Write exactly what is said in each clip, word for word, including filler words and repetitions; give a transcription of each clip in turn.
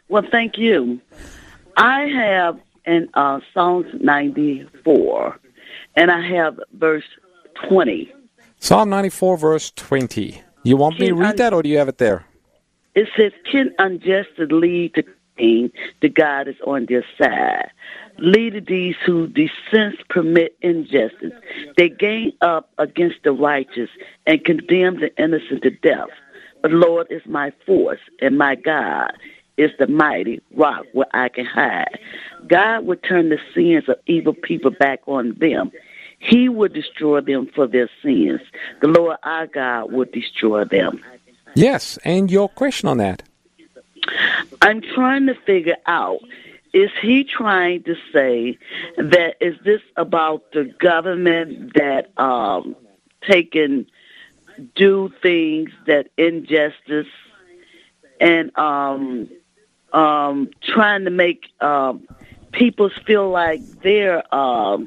Well, thank you. I have in uh, Psalms ninety-four, and I have verse twenty. Psalm ninety-four, verse twenty. You want me to read that, or do you have it there? It says, "Can unjustice lead to pain? The God is on their side. Lead these who dissent permit injustice. They gang up against the righteous and condemn the innocent to death. But Lord is my force, and my God is the mighty rock where I can hide. God will turn the sins of evil people back on them. He will destroy them for their sins. The Lord our God will destroy them." Yes, and your question on that? I'm trying to figure out, is he trying to say that is this about the government that um, taking do things that injustice and um, um, trying to make um, people feel like they're um,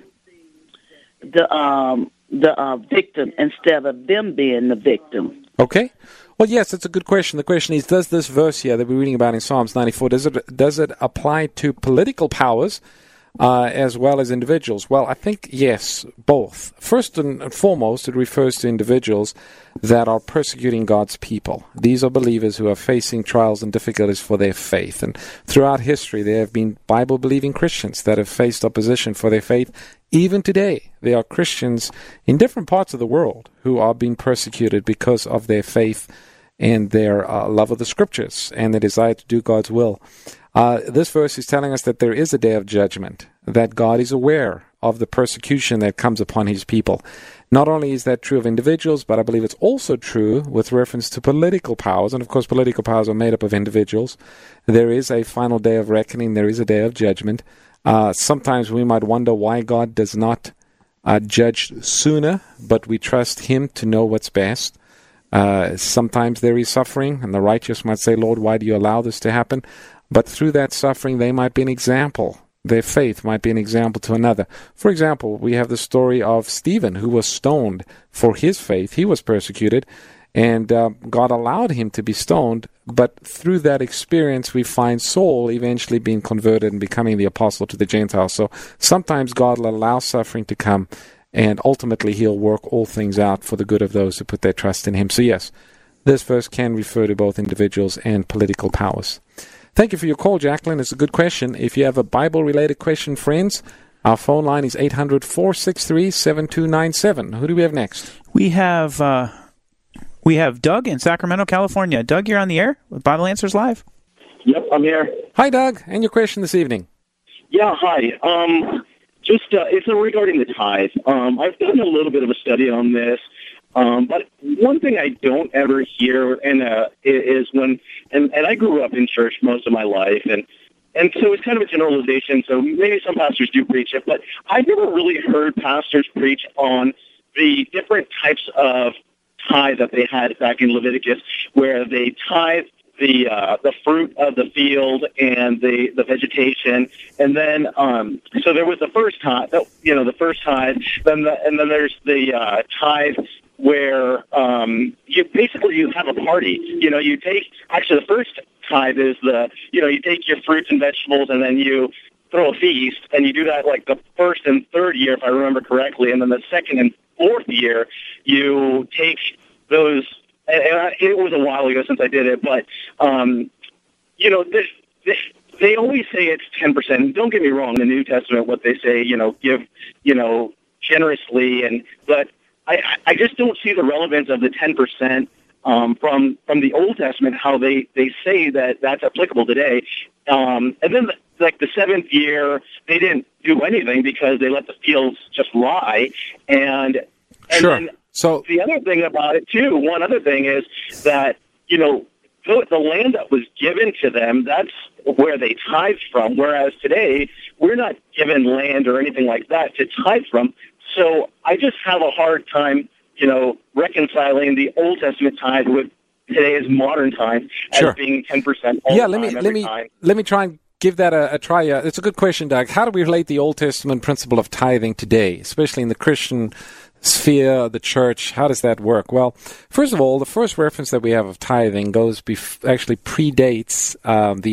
the um, the uh, victim instead of them being the victim? Okay. Well, yes, it's a good question. The question is, does this verse here that we're reading about in Psalms ninety-four, does it does it apply to political powers uh, as well as individuals? Well, I think, yes, both. First and foremost, it refers to individuals that are persecuting God's people. These are believers who are facing trials and difficulties for their faith. And throughout history, there have been Bible-believing Christians that have faced opposition for their faith. Even today, there are Christians in different parts of the world who are being persecuted because of their faith and their uh, love of the Scriptures and their desire to do God's will. Uh, this verse is telling us that there is a day of judgment, that God is aware of the persecution that comes upon His people. Not only is that true of individuals, but I believe it's also true with reference to political powers. And of course, political powers are made up of individuals. There is a final day of reckoning. There is a day of judgment. Uh, sometimes we might wonder why God does not uh, judge sooner, but we trust Him to know what's best. Uh, sometimes there is suffering, and the righteous might say, Lord, why do you allow this to happen? But through that suffering, they might be an example. Their faith might be an example to another. For example, we have the story of Stephen, who was stoned for his faith. He was persecuted, and uh, God allowed him to be stoned. But through that experience, we find Saul eventually being converted and becoming the apostle to the Gentiles. So sometimes God will allow suffering to come, and ultimately He'll work all things out for the good of those who put their trust in Him. So yes, this verse can refer to both individuals and political powers. Thank you for your call, Jacqueline. It's a good question. If you have a Bible-related question, friends, our phone line is eight hundred, four six three, seven two nine seven. Who do we have next? We have uh, we have Doug in Sacramento, California. Doug, you're on the air with Bible Answers Live. Yep, I'm here. Hi, Doug. And your question this evening? Yeah, hi. Um, just uh, it's regarding the tithe. Um, I've done a little bit of a study on this. Um, but one thing I don't ever hear and uh, is when, and, and I grew up in church most of my life, and, and so it's kind of a generalization, so maybe some pastors do preach it, but I've never really heard pastors preach on the different types of tithe that they had back in Leviticus, where they tithe the uh, the fruit of the field and the, the vegetation, and then um, so there was the first tithe, you know, the first tithe, then the, and then there's the uh, tithe where um, you basically you have a party. You know, you take, actually the first tithe is the, you know, you take your fruits and vegetables and then you throw a feast, and you do that like the first and third year, if I remember correctly, and then the second and fourth year, you take those, and, and it was a while ago since I did it, but, um, you know, this, this, they always say it's ten percent. Don't get me wrong, in the New Testament, what they say, you know, give, you know, generously, and, but I, I just don't see the relevance of the ten percent um, from from the Old Testament, how they, they say that that's applicable today. Um, and then, the, like, the seventh year, they didn't do anything because they let the fields just lie. And, and sure. then So the other thing about it, too, one other thing is that, you know, the, the land that was given to them, that's where they tithe from, whereas today, we're not given land or anything like that to tithe from. So I just have a hard time, you know, reconciling the Old Testament tithe with today's modern time as sure. being ten percent all yeah, the let time, me every let me time. let me try and give that a, a try. Uh, it's a good question, Doug. How do we relate the Old Testament principle of tithing today, especially in the Christian sphere, the church? How does that work? Well, first of all, the first reference that we have of tithing goes bef- actually predates um, the